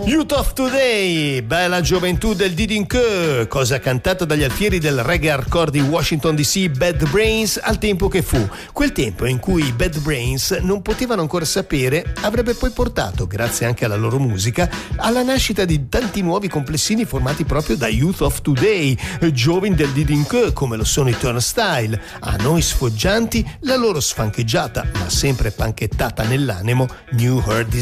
Youth of Today, bella gioventù del Didinque, cosa cantata dagli alfieri del reggae hardcore di Washington DC, Bad Brains, al tempo che fu. Quel tempo in cui i Bad Brains non potevano ancora sapere avrebbe poi portato, grazie anche alla loro musica, alla nascita di tanti nuovi complessini formati proprio da Youth of Today, giovani del Didinque come lo sono i Turnstile, a noi sfoggianti la loro sfancheggiata ma sempre panchettata nell'animo New Heart